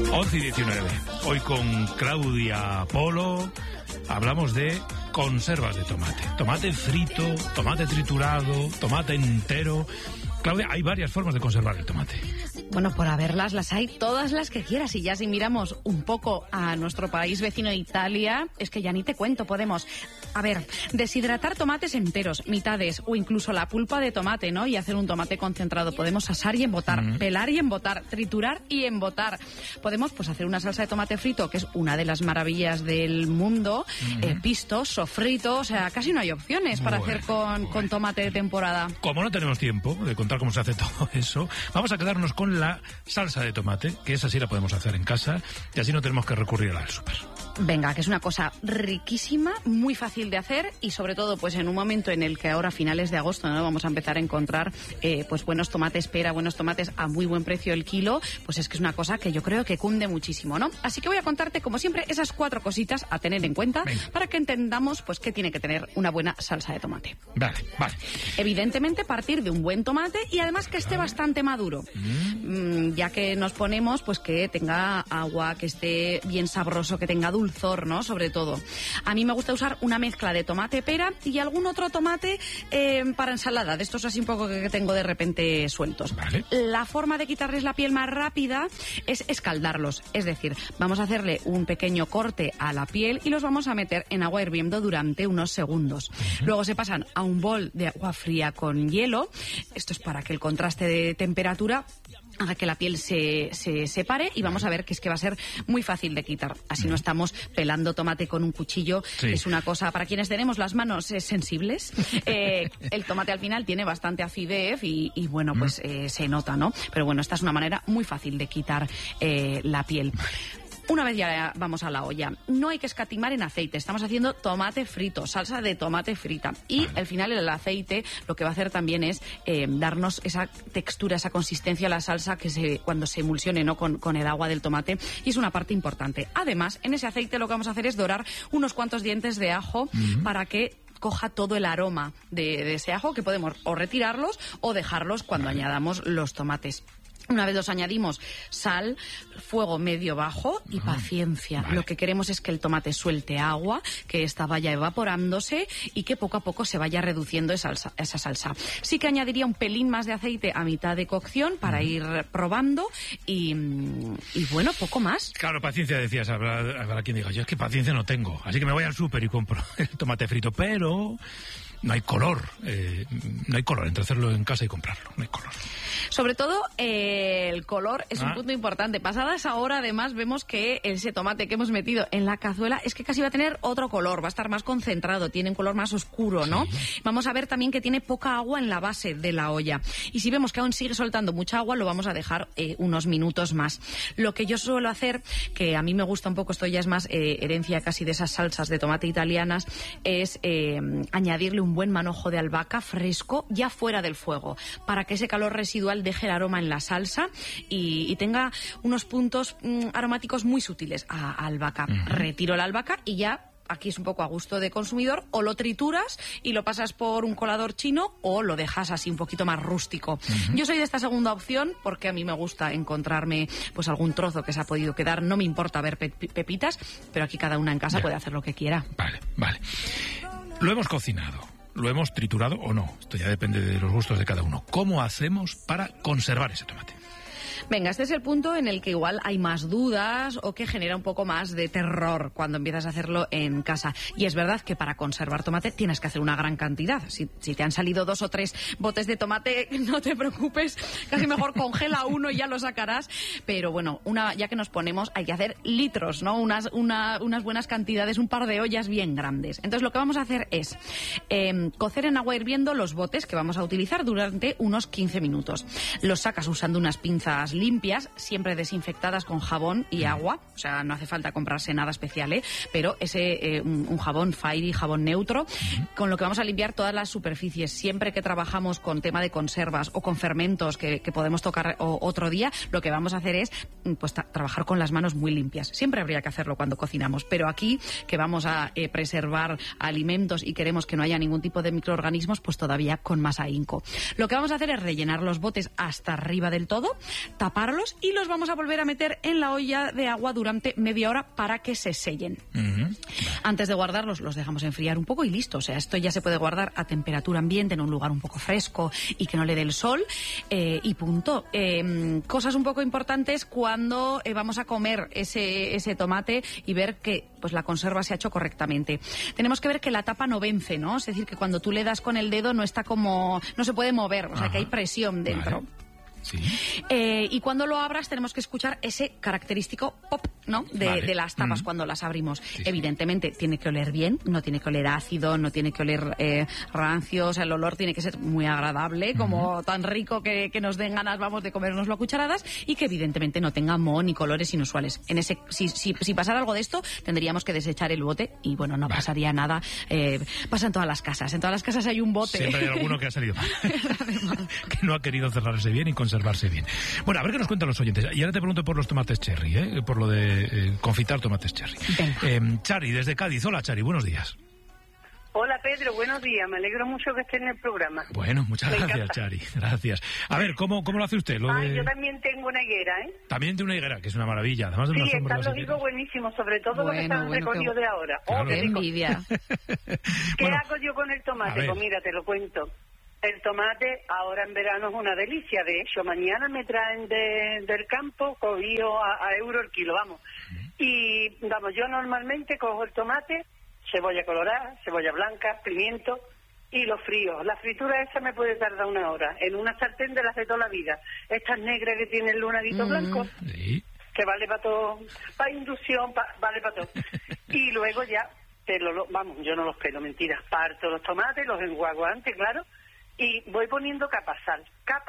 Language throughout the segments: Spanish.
11:19. Hoy con Claudia Polo hablamos de conservas de tomate. Tomate frito, tomate triturado, tomate entero. Claudia, hay varias formas de conservar el tomate. Bueno, por haberlas, las hay todas las que quieras. Y ya si miramos un poco a nuestro país vecino de Italia, es que ya ni te cuento, podemos, deshidratar tomates enteros, mitades o incluso la pulpa de tomate, ¿no? Y hacer un tomate concentrado. Podemos asar y embotar, pelar y embotar, triturar y embotar. Podemos pues hacer una salsa de tomate frito, que es una de las maravillas del mundo, pisto, sofrito, o sea, casi no hay opciones para hacer con tomate de temporada. Como no tenemos tiempo de contar cómo se hace todo eso, vamos a quedarnos con la salsa de tomate, que esa sí la podemos hacer en casa y así no tenemos que recurrir al súper. Venga, que es una cosa riquísima, muy fácil de hacer y sobre todo pues en un momento en el que ahora a finales de agosto no vamos a empezar a encontrar pues buenos tomates pera, buenos tomates a muy buen precio el kilo, pues es que es una cosa que yo creo que cunde muchísimo, ¿no? Así que voy a contarte como siempre esas 4 cositas a tener en cuenta para que entendamos pues qué tiene que tener una buena salsa de tomate. Vale. Evidentemente partir de un buen tomate y además que esté bastante maduro. Ya que nos ponemos pues que tenga agua, que esté bien sabroso, que tenga dulzor, ¿no? Sobre todo. A mí me gusta usar una mezcla de tomate pera y algún otro tomate para ensalada, de estos así un poco que tengo de repente sueltos. Vale. La forma de quitarles la piel más rápida es escaldarlos, es decir, vamos a hacerle un pequeño corte a la piel y los vamos a meter en agua hirviendo durante unos segundos. Luego se pasan a un bol de agua fría con hielo. Esto es para que el contraste de temperatura haga que la piel se separe y vamos a ver que es que va a ser muy fácil de quitar. Así no estamos pelando tomate con un cuchillo, que es una cosa para quienes tenemos las manos sensibles. El tomate al final tiene bastante acidez y bueno, pues se nota, ¿no? Pero bueno, esta es una manera muy fácil de quitar la piel. Una vez ya vamos a la olla, no hay que escatimar en aceite, estamos haciendo tomate frito, salsa de tomate frita y al final el aceite lo que va a hacer también es darnos esa textura, esa consistencia a la salsa que cuando se emulsione, ¿no? con el agua del tomate y es una parte importante. Además, en ese aceite lo que vamos a hacer es dorar unos cuantos dientes de ajo para que coja todo el aroma de ese ajo, que podemos o retirarlos o dejarlos cuando añadamos los tomates. Una vez los añadimos, sal, fuego medio bajo y paciencia. Lo que queremos es que el tomate suelte agua, que esta vaya evaporándose y que poco a poco se vaya reduciendo esa salsa. Sí que añadiría un pelín más de aceite a mitad de cocción para ir probando y bueno, poco más. Claro, paciencia decías, habrá quien diga, yo es que paciencia no tengo, así que me voy al súper y compro el tomate frito, pero no hay color entre hacerlo en casa y comprarlo, no hay color. Sobre todo el color es un punto importante. Pasada esa hora, además, vemos que ese tomate que hemos metido en la cazuela es que casi va a tener otro color, va a estar más concentrado, tiene un color más oscuro, ¿no? Vamos a ver también que tiene poca agua en la base de la olla. Y si vemos que aún sigue soltando mucha agua, lo vamos a dejar unos minutos más. Lo que yo suelo hacer, que a mí me gusta un poco, esto ya es más herencia casi de esas salsas de tomate italianas, es añadirle un buen manojo de albahaca fresco ya fuera del fuego, para que ese calor residual deje el aroma en la salsa y tenga unos puntos aromáticos muy sutiles a albahaca. Retiro la albahaca y ya aquí es un poco a gusto de consumidor, o lo trituras y lo pasas por un colador chino o lo dejas así un poquito más rústico. Yo soy de esta segunda opción porque a mí me gusta encontrarme pues algún trozo que se ha podido quedar, no me importa ver pepitas, pero aquí cada una en casa puede hacer lo que quiera. Vale. Lo hemos cocinado. ¿Lo hemos triturado o no? Esto ya depende de los gustos de cada uno. ¿Cómo hacemos para conservar ese tomate? Venga, este es el punto en el que igual hay más dudas o que genera un poco más de terror cuando empiezas a hacerlo en casa. Y es verdad que para conservar tomate tienes que hacer una gran cantidad. Si te han salido 2 o 3 botes de tomate, no te preocupes, casi mejor congela uno y ya lo sacarás. Pero bueno, ya que nos ponemos, hay que hacer litros, ¿no? Unas buenas cantidades, un par de ollas bien grandes. Entonces lo que vamos a hacer es cocer en agua hirviendo los botes que vamos a utilizar durante unos 15 minutos. Los sacas usando unas pinzas limpias, siempre desinfectadas con jabón y agua, o sea, no hace falta comprarse nada especial, pero un jabón Fairy, jabón neutro, con lo que vamos a limpiar todas las superficies. Siempre que trabajamos con tema de conservas o con fermentos que podemos tocar otro día, lo que vamos a hacer es pues trabajar con las manos muy limpias. Siempre habría que hacerlo cuando cocinamos, pero aquí que vamos a preservar alimentos y queremos que no haya ningún tipo de microorganismos, pues todavía con más ahínco. Lo que vamos a hacer es rellenar los botes hasta arriba del todo, taparlos y los vamos a volver a meter en la olla de agua durante media hora para que se sellen. Antes de guardarlos, los dejamos enfriar un poco y listo. O sea, esto ya se puede guardar a temperatura ambiente en un lugar un poco fresco y que no le dé el sol, y punto. Cosas un poco importantes cuando vamos a comer ese tomate y ver que pues la conserva se ha hecho correctamente. Tenemos que ver que la tapa no vence, ¿no? Es decir, que cuando tú le das con el dedo no está como... no se puede mover, o sea, que hay presión dentro. Vale. Sí. Y cuando lo abras tenemos que escuchar ese característico pop, ¿no? De las tapas cuando las abrimos. Sí. Evidentemente tiene que oler bien, no tiene que oler ácido, no tiene que oler rancio, o sea, el olor tiene que ser muy agradable, como tan rico que nos den ganas, vamos, de comérnoslo a cucharadas, y que evidentemente no tenga moho ni colores inusuales. Si pasara algo de esto, tendríamos que desechar el bote y, bueno, no pasaría nada. Pasa en todas las casas. En todas las casas hay un bote. Siempre hay alguno que ha salido mal. Que no ha querido cerrarse bien y conservarse bien. Bueno, a ver qué nos cuentan los oyentes. Y ahora te pregunto por los tomates cherry, por lo de confitar tomates cherry. Chari, desde Cádiz. Hola, Chari, buenos días. Hola, Pedro, buenos días. Me alegro mucho que esté en el programa. Bueno, muchas gracias, Chari. Gracias. A ver, ¿cómo lo hace usted? Yo también tengo una higuera, ¿eh? También de una higuera, que es una maravilla. Además de una sombra. Sí, están los higos buenísimos, sobre todo los que están recogidos de ahora. Claro. ¡Qué envidia! ¿Qué hago yo con el tomate? Pues mira, te lo cuento. El tomate ahora en verano es una delicia. De hecho, mañana me traen del campo cogido a euro el kilo, vamos. Y, vamos, yo normalmente cojo el tomate, cebolla colorada, cebolla blanca, pimiento y los fríos. La fritura esa me puede tardar 1 hora. En una sartén de las de toda la vida. Estas negras que tienen el lunadito blanco, que vale para todo, para inducción, vale para todo. Y luego ya, vamos, yo no los pelo, mentira. Parto los tomates, los enjuago antes, claro. Y voy poniendo capa sal,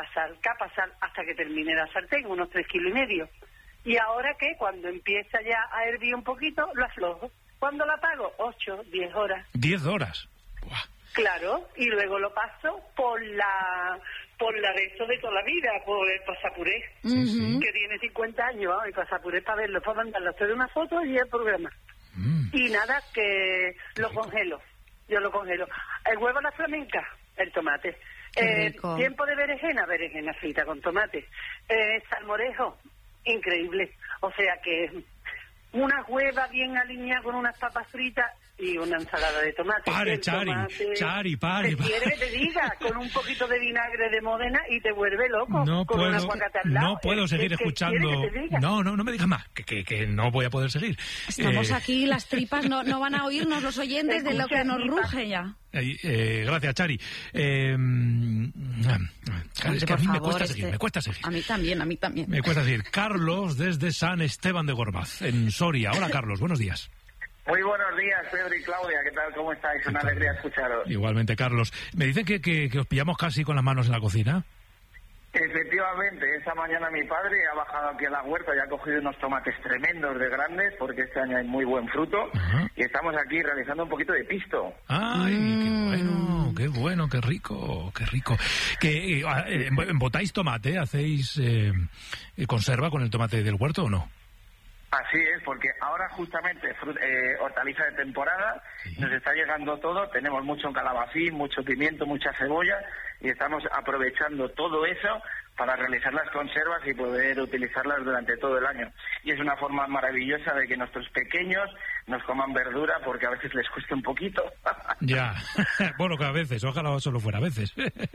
hasta que termine la sartén, unos 3,5 kilos. Y ahora que cuando empieza ya a hervir un poquito, lo aflojo. ¿Cuándo la apago? 8, 10 horas. ¿10 horas? Buah. Claro, y luego lo paso por la de esto de toda la vida, por el pasapuré, que tiene 50 años, el pasapuré para verlo, para mandarlo a hacer una foto y el programa. Y nada, que lo congelo, yo lo congelo. El huevo a la flamenca, el tomate. Tiempo de berenjena frita con tomate. Salmorejo, increíble. O sea que una hueva bien alineada con unas papas fritas y una ensalada de tomate. Pare, Chari, pare. ¿Quieres que te diga? Con un poquito de vinagre de Módena y te vuelve loco. No con puedo, un aguacate al lado. no puedo seguir escuchando. No me digas más, que no voy a poder seguir. Estamos aquí, las tripas no van a oírnos los oyentes de lo que nos ruge ya. Gracias, Chari. Es que a mí me cuesta seguir. A mí también. Me cuesta seguir. Carlos, desde San Esteban de Gormaz, en Soria. Hola, Carlos, buenos días. Muy buenos días, Pedro y Claudia. ¿Qué tal? ¿Cómo estáis? Una alegría escucharos. Igualmente, Carlos. Me dicen que os pillamos casi con las manos en la cocina. Efectivamente, esta mañana mi padre ha bajado aquí a la huerta y ha cogido unos tomates tremendos de grandes, porque este año hay muy buen fruto, y estamos aquí realizando un poquito de pisto. ¡Ay, qué bueno, qué rico! Que ¿botáis tomate? ¿Hacéis conserva con el tomate del huerto o no? Así es, porque ahora justamente hortaliza de temporada, nos está llegando todo, tenemos mucho calabacín, mucho pimiento, mucha cebolla, y estamos aprovechando todo eso para realizar las conservas y poder utilizarlas durante todo el año. Y es una forma maravillosa de que nuestros pequeños nos coman verdura, porque a veces les cuesta un poquito. Ya, bueno, que a veces, ojalá solo fuera a veces.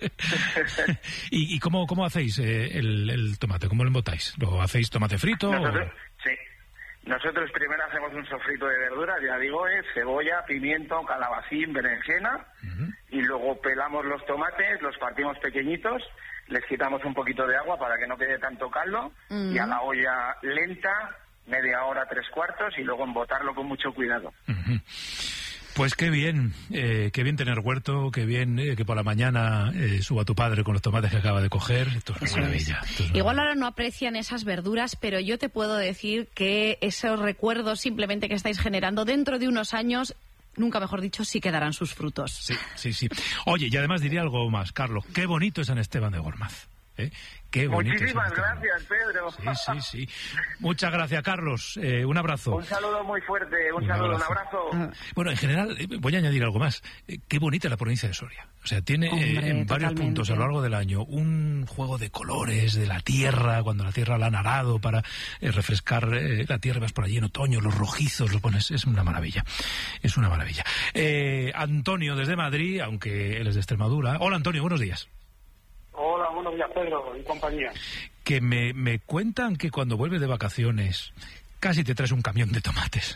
¿Y cómo hacéis el tomate? ¿Cómo lo embotáis? ¿Lo hacéis tomate frito? Sí. Nosotros primero hacemos un sofrito de verduras, ya digo, cebolla, pimiento, calabacín, berenjena, y luego pelamos los tomates, los partimos pequeñitos, les quitamos un poquito de agua para que no quede tanto caldo, y a la olla lenta, media hora, 3/4, y luego embotarlo con mucho cuidado. Pues qué bien tener huerto, qué bien que por la mañana suba tu padre con los tomates que acaba de coger. Esto es una maravilla. Igual ahora no aprecian esas verduras, pero yo te puedo decir que esos recuerdos simplemente que estáis generando dentro de unos años, nunca mejor dicho, sí que darán sus frutos. Sí. Oye, y además diría algo más, Carlos, qué bonito es San Esteban de Gormaz. Qué bonito. Muchísimas gracias, Pedro. Sí. Muchas gracias, Carlos. Un abrazo. Un saludo muy fuerte, un abrazo. Bueno, en general, voy a añadir algo más. Qué bonita la provincia de Soria. O sea, tiene en varios puntos a lo largo del año un juego de colores de la tierra, cuando la tierra la han arado para refrescar la tierra, vas por allí en otoño, los rojizos, los pones, es una maravilla. Es una maravilla. Antonio desde Madrid, aunque él es de Extremadura. Hola, Antonio, buenos días. Hola, buenos días, Pedro y compañía. Que me cuentan que cuando vuelves de vacaciones casi te traes un camión de tomates.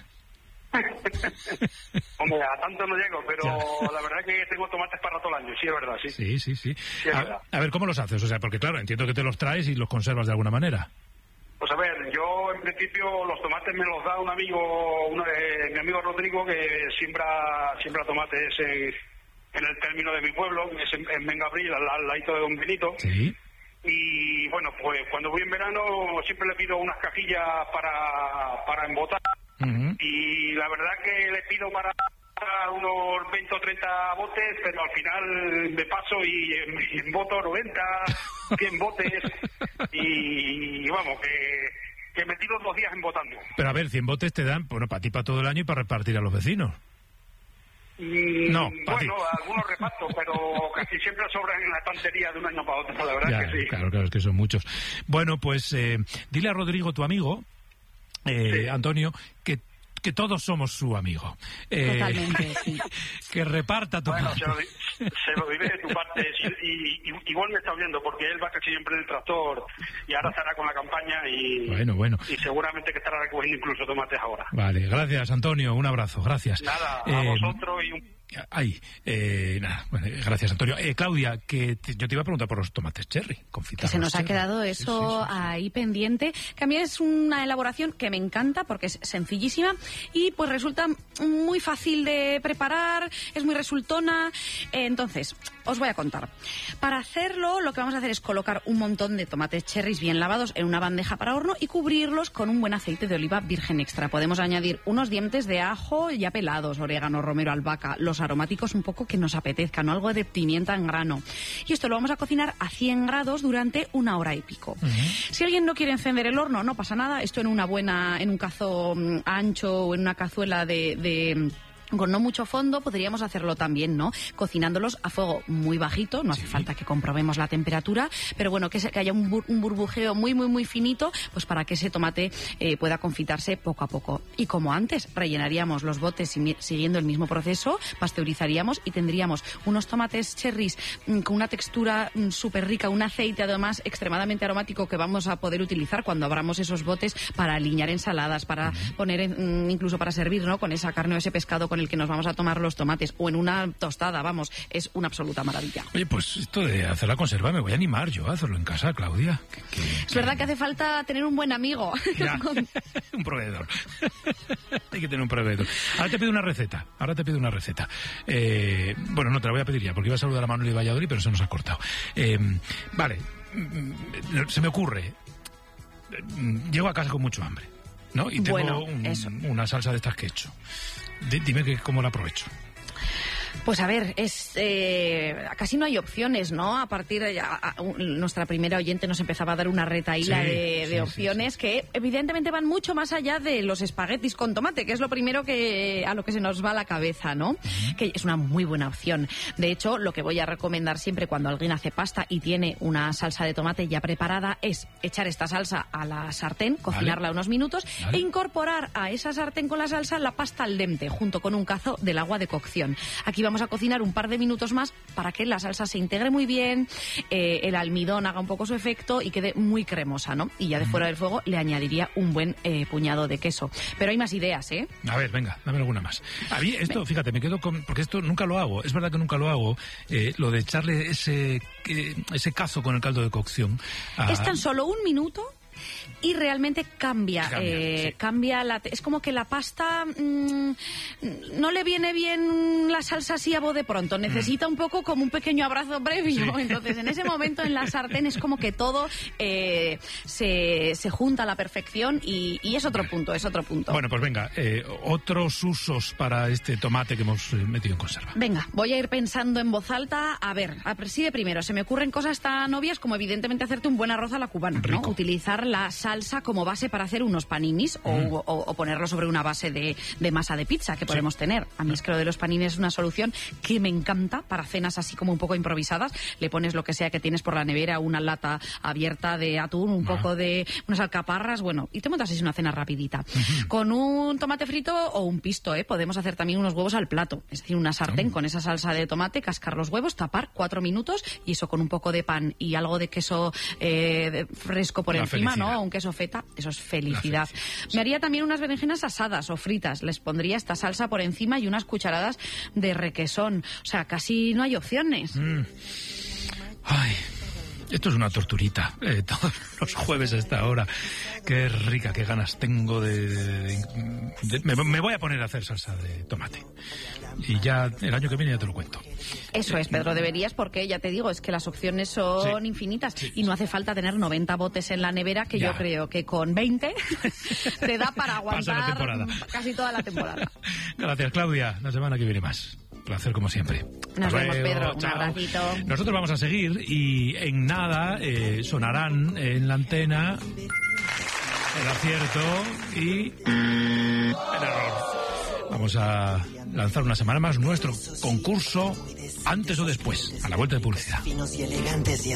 Hombre, a tanto no llego, pero la verdad es que tengo tomates para todo el año, sí, es verdad, sí. Sí. A ver, ¿cómo los haces? O sea, porque claro, entiendo que te los traes y los conservas de alguna manera. Pues a ver, yo en principio los tomates me los da un amigo, mi amigo Rodrigo, que siembra tomates en el término de mi pueblo, que es en Mengabril, al ladito de Don Benito. Sí. Y bueno, pues cuando voy en verano siempre le pido unas cajillas para embotar. Uh-huh. Y la verdad que le pido para unos 20 o 30 botes, pero al final me paso y emboto 90, 100 botes. Y vamos, que me tiro 2 días embotando. Pero a ver, 100 botes te dan, bueno, para ti, para todo el año y para repartir a los vecinos. No, bueno, algunos reparto, pero casi siempre sobran en la estantería de un año para otro, la verdad que sí. Claro, es que son muchos. Bueno, pues dile a Rodrigo, tu amigo, sí. Antonio, que todos somos su amigo. Totalmente, sí. Que reparta tu parte. Se lo diré de tu parte. Y igual me está oyendo, porque él va casi siempre en el tractor y ahora estará con la campaña y bueno. Y seguramente que estará recogiendo incluso tomates ahora. Vale, gracias, Antonio. Un abrazo, gracias. Nada, a vosotros y gracias, Antonio. Claudia, yo te iba a preguntar por los tomates cherry confitados. Que se nos ha quedado eso ahí pendiente, que a mí es una elaboración que me encanta porque es sencillísima y pues resulta muy fácil de preparar, es muy resultona. Entonces, os voy a contar. Para hacerlo, lo que vamos a hacer es colocar un montón de tomates cherries bien lavados en una bandeja para horno y cubrirlos con un buen aceite de oliva virgen extra. Podemos añadir unos dientes de ajo ya pelados, orégano, romero, albahaca, los aromáticos un poco que nos apetezcan, ¿no? Algo de pimienta en grano. Y esto lo vamos a cocinar a 100 grados durante 1 hora y pico. Uh-huh. Si alguien no quiere encender el horno, no pasa nada. Esto en un cazo ancho o en una cazuela con no mucho fondo, podríamos hacerlo también, ¿no? Cocinándolos a fuego muy bajito, no hace falta que comprobemos la temperatura, pero bueno, que haya un burbujeo muy, muy, muy finito, pues para que ese tomate pueda confitarse poco a poco. Y como antes, rellenaríamos los botes siguiendo el mismo proceso, pasteurizaríamos y tendríamos unos tomates cherries con una textura súper rica, un aceite además extremadamente aromático que vamos a poder utilizar cuando abramos esos botes para aliñar ensaladas, para poner incluso para servir, ¿no? Con esa carne o ese pescado con el que nos vamos a tomar los tomates o en una tostada, vamos, es una absoluta maravilla. Oye, pues esto de hacer la conserva me voy a animar yo a hacerlo en casa, Claudia. Es verdad que hace falta tener un buen amigo. Un proveedor. Hay que tener un proveedor. Ahora te pido una receta. Bueno, no te la voy a pedir ya, porque iba a saludar a Manuel de Valladolid, pero se nos ha cortado. Vale, se me ocurre. Llego a casa con mucho hambre, ¿no? Y tengo una salsa de estas que he hecho. Dime cómo la aprovecho. Pues a ver, casi no hay opciones, ¿no? A partir de nuestra primera oyente nos empezaba a dar una retahíla de opciones que evidentemente van mucho más allá de los espaguetis con tomate, que es lo primero a lo que se nos va a la cabeza, ¿no? Uh-huh. Que es una muy buena opción. De hecho, lo que voy a recomendar siempre cuando alguien hace pasta y tiene una salsa de tomate ya preparada es echar esta salsa a la sartén, cocinarla unos minutos e incorporar a esa sartén con la salsa la pasta al dente, junto con un cazo del agua de cocción. Aquí vamos a cocinar un par de minutos más para que la salsa se integre muy bien, el almidón haga un poco su efecto y quede muy cremosa, ¿no? Y ya de fuera del fuego le añadiría un buen puñado de queso. Pero hay más ideas, ¿eh? A ver, venga, dame alguna más. A mí esto, fíjate, me quedo con... Porque esto nunca lo hago, es verdad que nunca lo hago, lo de echarle ese cazo con el caldo de cocción. Es tan solo un minuto y realmente cambia es como que la pasta no le viene bien la salsa así a bote pronto, necesita un poco como un pequeño abrazo previo, sí. Entonces en ese momento en la sartén es como que todo se junta a la perfección y es otro punto. Bueno, pues venga, otros usos para este tomate que hemos metido en conserva. Venga, voy a ir pensando en voz alta. A ver, así de primero, se me ocurren cosas tan obvias como evidentemente hacerte un buen arroz a la cubana, ¿no? Utilizar la salsa como base para hacer unos paninis o ponerlo sobre una base de masa de pizza que podemos tener. A mí es que lo de los paninis es una solución que me encanta para cenas así como un poco improvisadas. Le pones lo que sea que tienes por la nevera, una lata abierta de atún, un poco de unas alcaparras, bueno, y te montas así una cena rapidita. Con un tomate frito o un pisto, podemos hacer también unos huevos al plato, es decir, una sartén con esa salsa de tomate, cascar los huevos, tapar 4 minutos y eso con un poco de pan y algo de queso fresco por encima, felicidad. ¿No? Un queso feta, eso es felicidad. Me haría también unas berenjenas asadas o fritas, les pondría esta salsa por encima y unas cucharadas de requesón, o sea, casi no hay opciones. Ay, esto es una torturita, todos los jueves a esta hora. Qué rica, qué ganas tengo me voy a poner a hacer salsa de tomate. Y ya el año que viene ya te lo cuento. Eso es, Pedro, deberías, porque ya te digo, es que las opciones son infinitas y no hace falta tener 90 botes en la nevera, que yo creo que con 20 te da para aguantar casi toda la temporada. Gracias, Claudia. La semana que viene más. Placer como siempre. Nos vemos, Pedro. Un abracito. Nosotros vamos a seguir y en nada sonarán en la antena el acierto y el error. Vamos a lanzar una semana más nuestro concurso antes o después, a la vuelta de publicidad.